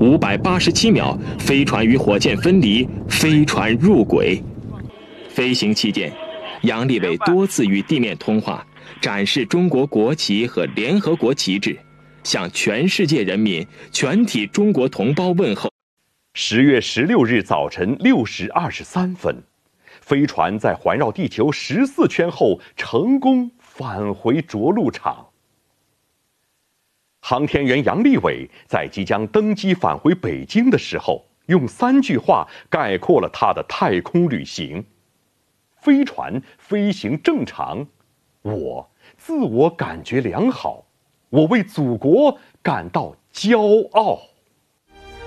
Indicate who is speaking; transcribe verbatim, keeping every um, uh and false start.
Speaker 1: 五百八十七秒，飞船与火箭分离，飞船入轨。飞行期间，杨利伟多次与地面通话，展示中国国旗和联合国旗帜，向全世界人民、全体中国同胞问候。
Speaker 2: 十月十六日早晨六时二十三分，飞船在环绕地球十四圈后成功返回着陆场。航天员杨利伟在即将登机返回北京的时候，用三句话概括了他的太空旅行：飞船飞行正常，我自我感觉良好，我为祖国感到骄傲。